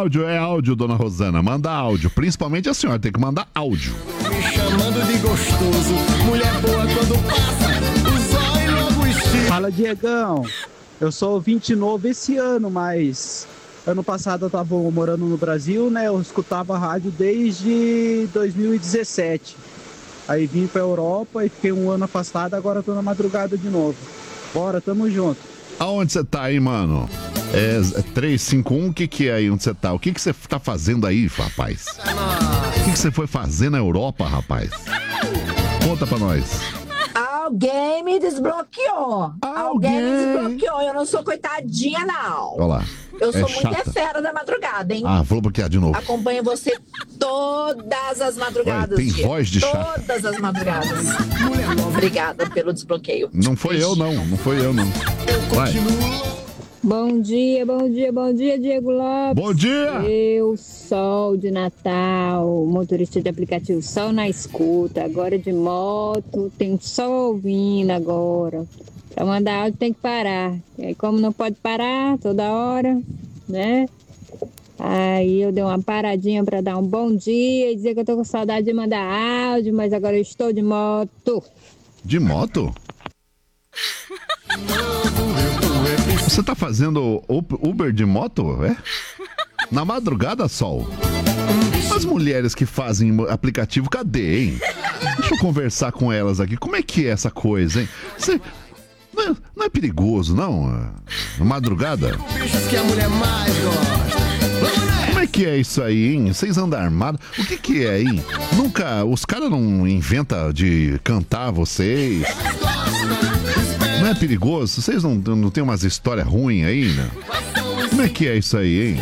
áudio, dona Rosana. Manda áudio. Principalmente a senhora tem que mandar áudio. Me chamando de gostoso, mulher boa quando passa, os olhos logo esticam. Fala, Diegão. Eu sou ouvinte novo esse ano, mas ano passado eu tava morando no Brasil, né? Eu escutava rádio desde 2017. Aí vim pra Europa e fiquei um ano afastado, agora tô na madrugada de novo. Bora, tamo junto. Aonde você tá aí, mano? É 351, o que é aí onde você tá? O que você tá fazendo aí, rapaz? O que você foi fazer na Europa, rapaz? Conta pra nós. Alguém me desbloqueou. Alguém me desbloqueou. Eu não sou coitadinha, não. Olha lá. Eu sou muito chata. fera da madrugada, hein? Ah, vou bloquear de novo. Acompanho você todas as madrugadas. Ué, tem tia. voz de chata. Todas as madrugadas. Obrigada pelo desbloqueio. Não foi eu, não. Não foi eu, não. Vai. Bom dia, Diego Lopes. Bom dia! Eu, Sol de Natal, motorista de aplicativo, Sol na escuta, agora de moto, tem sol vindo agora. Pra mandar áudio tem que parar. E aí, como não pode parar toda hora, né? Aí eu dei uma paradinha pra dar um bom dia e dizer que eu tô com saudade de mandar áudio, mas agora eu estou de moto. De moto? Você tá fazendo Uber de moto, é? Na madrugada, Sol? As mulheres que fazem aplicativo, cadê, hein? Deixa eu conversar com elas aqui. Como é que é essa coisa, hein? Você... Não é perigoso, não? Na madrugada? Bichos que a mulher mais gosta. Como é que é isso aí, hein? Vocês andam armados? O que é, hein? Nunca... Os caras não inventam de cantar vocês? Não é perigoso? Vocês não tem umas histórias ruins aí, né? Como é que é isso aí, hein?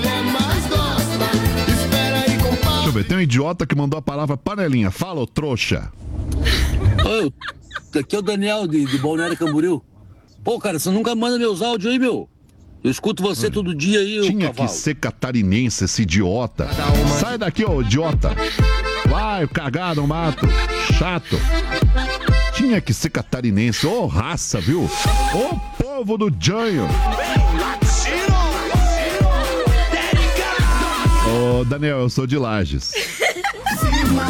Deixa eu ver, tem um idiota que mandou a palavra panelinha. Fala, ô trouxa. Oi, aqui é o Daniel de Balneário Camboriú. Pô, cara, você nunca manda meus áudios aí, meu. Eu escuto você todo dia aí, ô Tinha cavalo. que ser catarinense, esse idiota. Sai daqui, ô idiota. Vai, cagar no mato. Chato. Tinha que ser catarinense. Ô, raça, viu? Ô, povo do Janho. Ô, Daniel, eu sou de Lages.